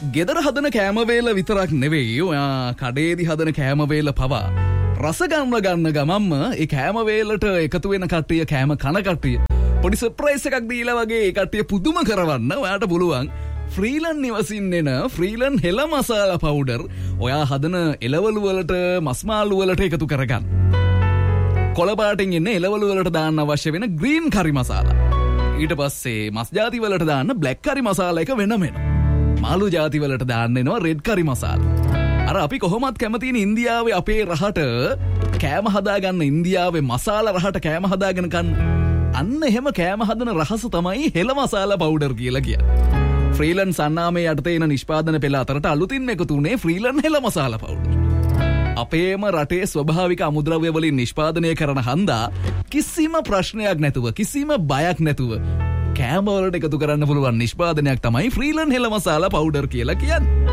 ගෙදර හදන කෑම වේල විතරක් නෙවෙයි ඔයා කඩේදි හදන කෑම වේල පවා රස ගන්න ගමම්ම ඒ කෑම වේලට එකතු වෙන කට්ටිය කෑම කන කට්ටිය පොඩි සර්ප්‍රයිස් එකක් දීලා වගේ ඒ කට්ටිය පුදුම කරවන්න ඔයාට පුළුවන් ෆ්‍රීලන් නිවසින් එන ෆ්‍රීලන් හෙළ මසාලා පවුඩර් ඔයා හදන එළවලු වලට මස් මාළු වලට එකතු කරගන්න. කොළ පාටින් එන්නේ එළවලු වලට දාන්න අවශ්‍ය වෙන ග්‍රීන් කරි මසාලා. ඊට පස්සේ මස් ජාති වලට දාන්න බ්ලැක් කරි මසාලා එක වෙනම එනවා. මාළු ජාති වලට දාන්න එනවා රෙඩ් කරි මසාලා. අර අපි කොහොමත් කැමතින ඉන්දියාවේ අපේ රහට කෑම හදාගන්න ඉන්දියාවේ මසාලා රහට කෑම හදාගෙන කන්න. අන්න එහෙම කෑම හදන රහස තමයි හෙළ මසාලා පවුඩර් කියලා කියන්නේ. ෆ්‍රීලන් සන්නාමේ යටතේ එන නිෂ්පාදන පෙළ අතරට අලුතින් එකතු වුණේ ෆ්‍රීලන් හෙළ මසාලා පවුඩර්. අපේම රටේ ස්වභාවික අමුද්‍රව්‍ය වලින් නිෂ්පාදනය කරන හන්දා කිසිම ප්‍රශ්නයක් නැතුව කිසිම බයක් නැතුව කෑම වලට එකතු කරන්න පුළුවන් නිෂ්පාදනයක් තමයි ෆ්‍රීලන් හෙළ මසාලා පවුඩර් කියලා කියන්නේ.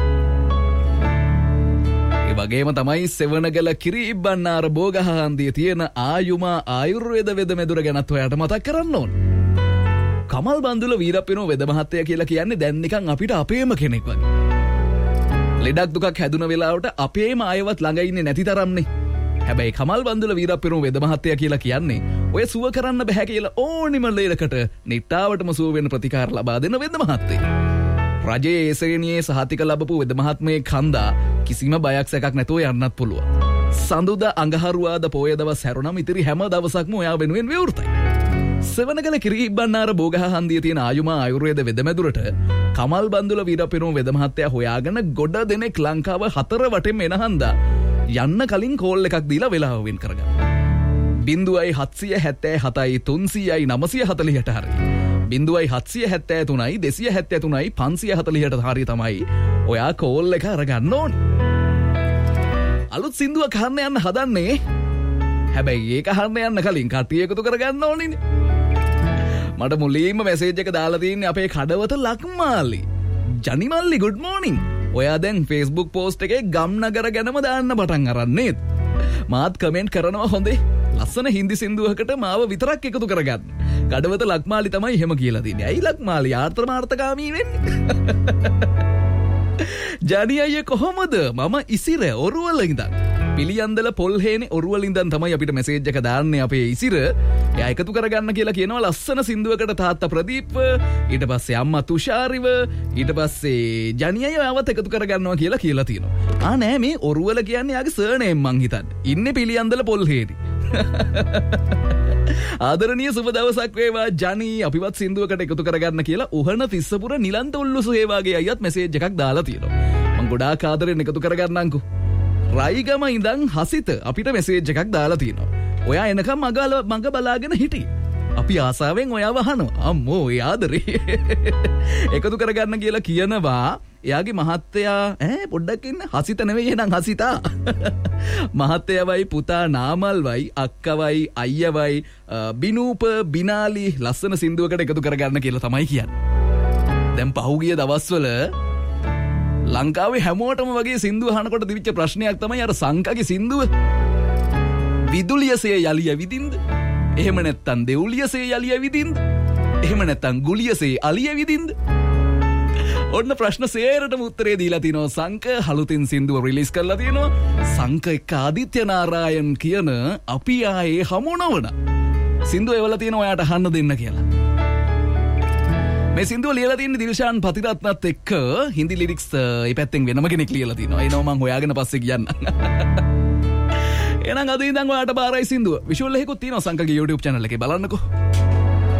ඒ වගේම තමයි සෙවණගල කිරි ඉබ්බන්නාර බෝගහ හන්දියේ තියෙන ආයුමා ආයුර්වේද වෙද මෙදුර ගැනත් ඔයාට මතක් කරන්න ඕන. කමල් බන්දුල වීරප්පිනෝ වෙද මහත්තයා කියලා කියන්නේ දැන් නිකන් අපිට අපේම කෙනෙක් වගේ. ලෙඩක් දුකක් හැදුන වෙලාවට අපේම අයවත් ළඟ ඉන්නේ නැති තරම්නේ. හැබැයි කමල් බන්දුල වීරප්පිනෝ වෙද මහත්තයා කියලා කියන්නේ ඔය සුව කරන්න බෑ කියලා ඕනිම ලෙඩකට නිට්ටාවටම සුව වෙන ප්‍රතිකාර ලබා දෙන වෙද මහත්තයා. රජයේ ඒ ශ්‍රේණියේ සහතික ලැබපු වෙද මහත්මයේ කන්දා කිසිම බයක් සැකක් නැතුව යන්නත් පුළුවන්. සඳුදා අඟහරුවාදා පොය දවස් හැරුණම ඉතිරි හැම දවසක්ම ඔයා වෙනුවෙන් විවෘතයි. සෙවණගල කිරි ඉබ්බන්නාර බෝගහ හන්දියේ තියෙන ආයුමා ආයුර්වේද වෙදමැදුරට කමල් බන්දුල වීරප්පිනෝ වෙද මහත්තයා හොයාගෙන ගොඩ දෙනෙක් ලංකාව හතර වටෙම එන හන්දා යන්න කලින් කෝල් එකක් දීලා වෙලාව වෙන් කරගන්න. 0777යි 300යි 940ට හරි 0773යි 273යි 540ට හරි තමයි ඔයා කෝල් එක අරගන්න ඕනේ. අලුත් සින්දුවක් අහන්න යන්න හදන්නේ. හැබැයි ඒක අහන්න යන්න කලින් කට්ටිය එකතු කරගන්න ඕනිනේ. මට මුලින්ම මැසේජ් එක දාලා තියෙන්නේ අපේ කඩවත ලක්මාලි. ජනිමල්ලි good morning. ඔයා දැන් Facebook post එකේ ගම්නගර ගැනම දාන්න පටන් අරන් නේද? මාත් කමෙන්ට් කරනවා හොඳේ. ලස්සන හින්දි සින්දුවකට මාව විතරක් එකතු කරගන්න. කඩවත ලක්මාලි තමයි එහෙම කියලා තියෙන්නේ. ඇයි ලක්මාලි ආර්ථමාර්ථකාමී වෙන්නේ? ජනි අයියේ කොහොමද? මම ඉසිර ඔරුවල ඉඳන්. පිළියන්දල පොල්හේනේ ඔරුවල ඉඳන් තමයි අපිට මැසේජ් එක දාන්නේ අපේ ඉසිර. එයා එකතු කරගන්න කියලා කියනවා ලස්සන සින්දුවකට තාත්තා ප්‍රදීප්, ඊට පස්සේ අම්මා තුෂාරිව, ඊට පස්සේ ජනි අයියා ආවත් එකතු කරගන්නවා කියලා තියෙනවා. නෑ මේ ඔරුවල කියන්නේ යාගේ සර්නේම් මං හිතන්නේ. ඉන්නේ පිළියන්දල පොල්හේනේ. ආදරණීය සුබ දවසක් වේවා ජනි. අපිවත් සින්දුවකට එකතු කරගන්න කියලා උහන තිස්සපුර නිලන්ත උල්ලුසු හේවාගේ අයියත් මැසේජ් එකක් දාලා තියෙනවා. මං ගොඩාක් ආදරෙන් එකතු කරගන්නම්කෝ. රයිගම ඉඳන් හසිත අපිට මැසේජ් එකක් දාලා තියෙනවා. ඔයා එනකම් මග බලාගෙන හිටියේ. අපි ආසාවෙන් ඔයාව අහනවා. අම්මෝ ඒ ආදරේ. එකතු කරගන්න කියලා කියනවා. එයාගේ මහත්තයා පොඩ්ඩක් ඉන්න. හසිත නෙවෙයි එහෙනම් හසිතා. මහත්තයවයි පුතා නාමල්වයි අක්කවයි අයියවයි බිනූප බිනාලි ලස්සන සින්දුවකට එකතු කරගන්න කියලා තමයි කියන්නේ. දැන් පහුගිය දවස්වල ලංකාවේ හැමෝටම වගේ සින්දුව අහනකොට තිබිච්ච ප්‍රශ්නයක් තමයි අර සංකගේ සින්දුව. විදුලියසේ යලිය විදින්ද? එහෙම නැත්තම් දෙවුලියසේ යලිය විදින්ද? එහෙම නැත්තම් ගුලියසේ අලිය විදින්ද? ඔන්න ප්‍රශ්න සේරටම උත්තරේ දීලා තිනවා සංක. හලුතින් සින්දුව රිලීස් කරලා තියෙනවා. සංක එක්ක ආදිත්‍ය නාරායන් කියන අපි ආයේ හමු නොවන සින්දුව එවලා තියෙනවා ඔයාට අහන්න දෙන්න කියලා. මේ සින්දුව ලියලා තියෙන්නේ දිල්ෂාන් පතිරත්නත් එක්ක. හින්දි ලිරික්ස් ඒ පැත්තෙන් වෙනම කෙනෙක් ලියලා තිනවා. එනවා මං හොයාගෙන පස්සේ කියන්න. එහෙනම් අද ඉඳන් ඔයාට බාරයි සින්දුව. විෂුවල් එකකුත් තියෙනවා සංකගේ YouTube channel එකේ බලන්නකෝ.